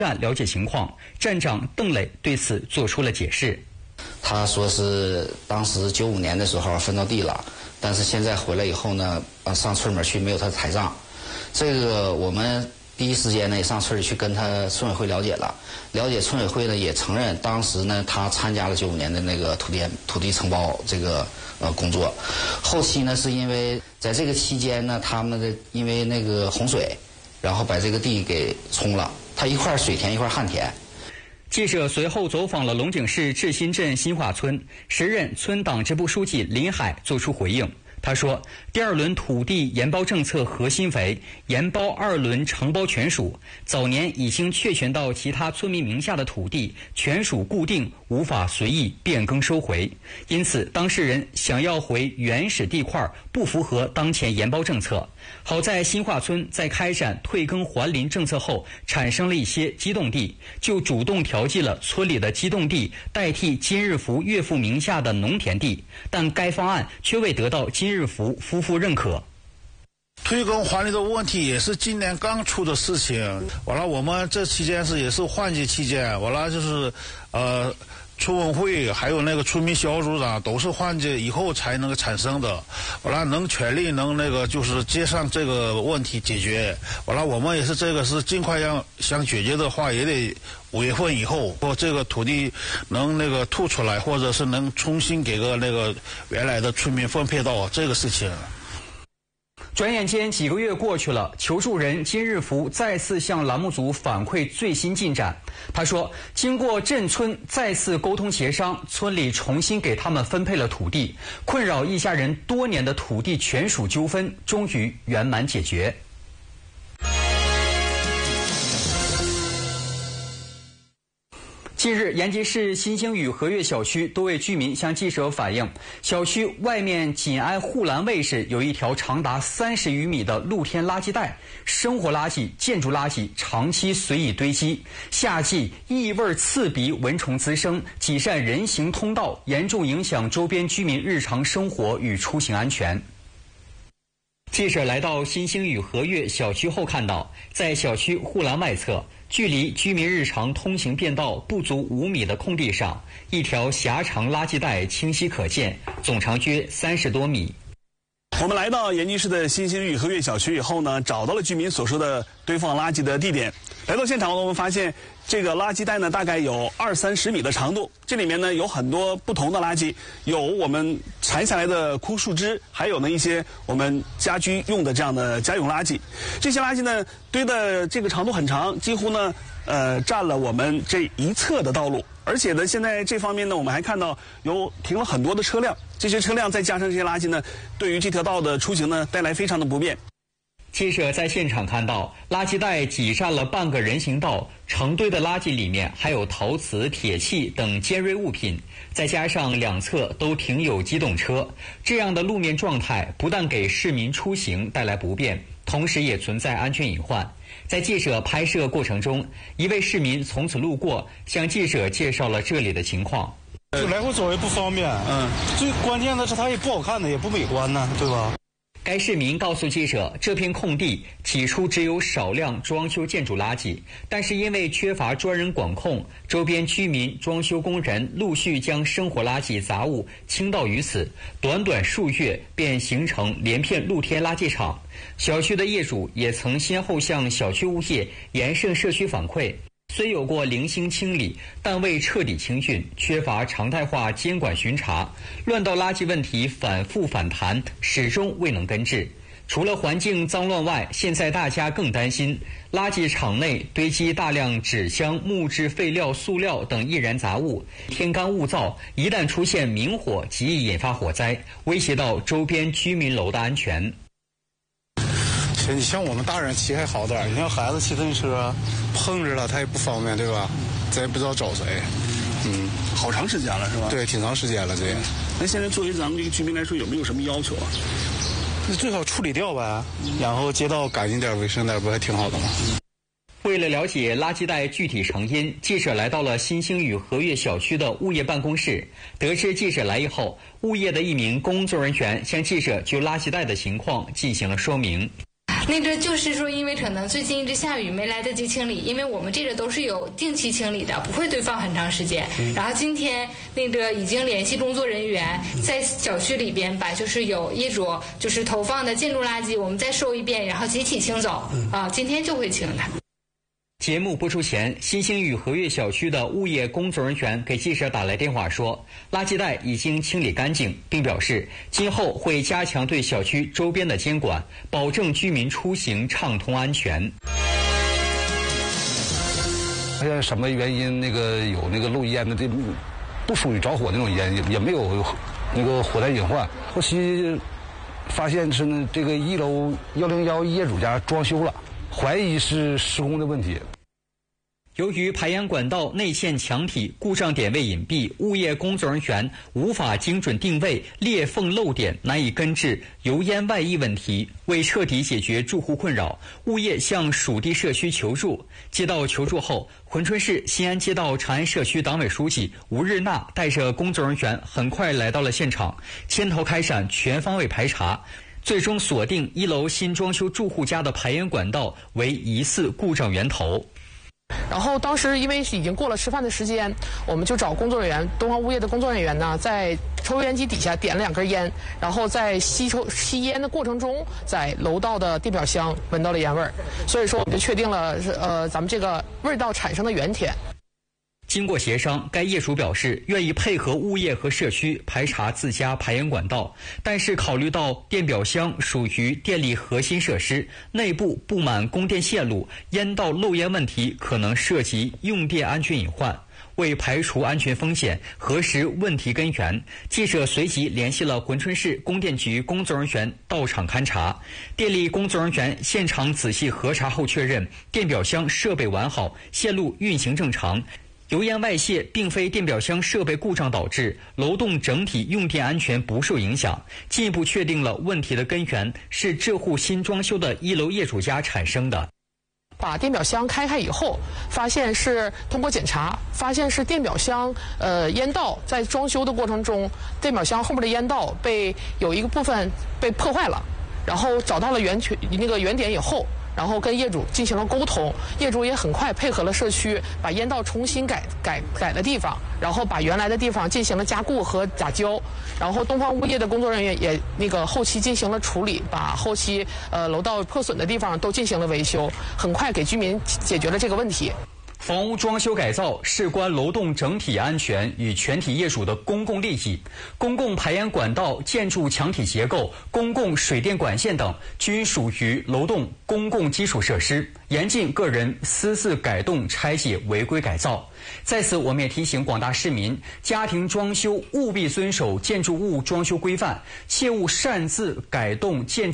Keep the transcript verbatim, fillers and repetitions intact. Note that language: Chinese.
站了解情况，站长邓磊对此做出了解释。 他说是当时九五年的时候分到地了，但是现在回来以后呢，呃，上村里面去没有他的台账。这个我们第一时间呢也上村里去跟他村委会了解了，了解村委会呢也承认当时呢他参加了九五年的那个土地土地承包这个呃工作。后期呢是因为在这个期间呢，他们的因为那个洪水，然后把这个地给冲了，他一块水田一块旱田。 记者随后走访了龙井市志新镇新化村，时任村党支部书记林海作出回应。他说，第二轮土地研包政策核心为研包二轮承包权属，早年已经确权到其他村民名下的土地权属固定，无法随意变更收回，因此当事人想要回原始地块不符合当前研包政策。好在新化村在开展退耕还林政策后产生了一些机动地，就主动调剂了村里的机动地，代替金日福岳父名下的农田地，但该方案却未得到金日福夫妇认可。 退耕还林的问题也是今年刚出的事情，完了我们这期间是也是换届期间，完了就是呃村委会还有那个村民小组长都是换届以后才能够产生的，完了能全力能那个就是接上这个问题解决，完了我们也是这个是尽快要想解决的话，也得五月份以后或这个土地能那个吐出来，或者是能重新给个那个原来的村民分配到这个事情。 转眼间几个月过去了，求助人金日福再次向栏目组反馈最新进展。他说，经过镇村再次沟通协商，村里重新给他们分配了土地，困扰一家人多年的土地权属纠纷终于圆满解决。近日，延吉市新兴宇和悦小区多位居民向记者反映，小区外面紧挨护栏位时有一条长达三十余米的露天垃圾带，生活垃圾、建筑垃圾长期随意堆积，夏季异味刺鼻，蚊虫滋生，挤占人行通道，严重影响周边居民日常生活与出行安全。记者来到新兴宇和悦小区后看到，在小区护栏外侧，距离居民日常通行便道不足五米的空地上，一条狭长垃圾带清晰可见，总长约三十多米。 我们来到延吉市的新兴宇和悦小区以后呢，找到了居民所说的堆放垃圾的地点。来到现场，我们发现这个垃圾带呢，大概有二三十米的长度。这里面呢有很多不同的垃圾，有我们裁下来的枯树枝，还有呢一些我们家居用的这样的家用垃圾。这些垃圾呢堆的这个长度很长，几乎呢呃占了我们这一侧的道路。而且呢，现在这方面呢，我们还看到有停了很多的车辆，这些车辆再加上这些垃圾呢，对于这条道的出行呢，带来非常的不便。 记者在现场看到，垃圾带挤占了半个人行道，成堆的垃圾里面还有陶瓷、铁器等尖锐物品，再加上两侧都停有机动车，这样的路面状态不但给市民出行带来不便，同时也存在安全隐患。在记者拍摄过程中，一位市民从此路过，向记者介绍了这里的情况。 就来回走也不方便，嗯，最关键的是它也不好看的，也不美观呢，对吧？ 该市民告诉记者，这片空地起初只有少量装修建筑垃圾，但是因为缺乏专人管控，周边居民、装修工人陆续将生活垃圾杂物倾倒于此，短短数月便形成连片露天垃圾场。小区的业主也曾先后向小区物业、延盛社区反馈，虽有过零星清理，但未彻底清运，缺乏常态化监管巡查，乱倒垃圾问题反复反弹，始终未能根治。除了环境脏乱外，现在大家更担心垃圾场内堆积大量纸箱、木质废料、塑料等易燃杂物，天干物燥，一旦出现明火，极易引发火灾，威胁到周边居民楼的安全。 你像我们大人骑还好点，你像孩子骑自行车碰着了他也不方便，对吧？咱也不知道找谁。 嗯，好长时间了是吧？ 对，挺长时间了这个。 那现在作为咱们这个居民来说，有没有什么要求啊？ 那最好处理掉呗，然后街道干净点、卫生点，不还挺好的吗？ 为了了解垃圾袋具体成因，记者来到了新兴宇和悦小区的物业办公室。得知记者来意后，物业的一名工作人员向记者就垃圾袋的情况进行了说明。 那个就是说，因为可能最近一直下雨，没来得及清理，因为我们这个都是有定期清理的，不会堆放很长时间。嗯、然后今天那个已经联系工作人员，在小区里边把就是有业主就是投放的建筑垃圾，我们再收一遍，然后集体清走。啊，今天就会清的。 节目播出前，新兴与和悦小区的物业工作人员给记者打来电话说，垃圾袋已经清理干净，并表示今后会加强对小区周边的监管，保证居民出行畅通安全。 现在什么原因那个有那个漏烟的，这不属于着火那种烟，也也没有那个火灾隐患。后期发现是呢，这个一楼幺零幺业主家装修了，怀疑是施工的问题。 由于排烟管道内嵌墙体故障点位隐蔽，物业工作人员无法精准定位裂缝漏点，难以根治油烟外溢问题。为彻底解决住户困扰，物业向属地社区求助。接到求助后，珲春市新安街道长安社区党委书记吴日娜带着工作人员很快来到了现场，牵头开展全方位排查，最终锁定一楼新装修住户家的排烟管道为疑似故障源头。 然后当时因为已经过了吃饭的时间，我们就找工作人员，东方物业的工作人员呢，在抽油烟机底下点了两根烟，然后在吸抽吸烟的过程中，在楼道的电表箱闻到了烟味儿，所以说我们就确定了呃咱们这个味道产生的原点。 经过协商，该业主表示愿意配合物业和社区排查自家排烟管道，但是考虑到电表箱属于电力核心设施，内部布满供电线路，烟道漏烟问题可能涉及用电安全隐患。为排除安全风险，核实问题根源，记者随即联系了珲春市供电局工作人员到场勘查。电力工作人员现场仔细核查后确认，电表箱设备完好，线路运行正常。油烟外泄并非电表箱设备故障导致，楼栋整体用电安全不受影响，进一步确定了问题的根源是这户新装修的一楼业主家产生的。 把电表箱开开以后，发现是通过检查，发现是电表箱呃烟道在装修的过程中，电表箱后面的烟道被有一个部分被破坏了，然后找到了原区那个原点以后。然后跟业主进行了沟通，业主也很快配合了社区，把烟道重新改改改了地方，然后把原来的地方进行了加固和打胶，然后东方物业的工作人员也那个后期进行了处理，把后期呃楼道破损的地方都进行了维修，很快给居民解决了这个问题。 房屋装修改造事关楼栋整体安全与全体业主的公共利益，公共排烟管道、建筑墙体结构、公共水电管线等均属于楼栋公共基础设施，严禁个人私自改动、拆解、违规改造。在此，我们也提醒广大市民，家庭装修务必遵守建筑物装修规范，切勿擅自改动建筑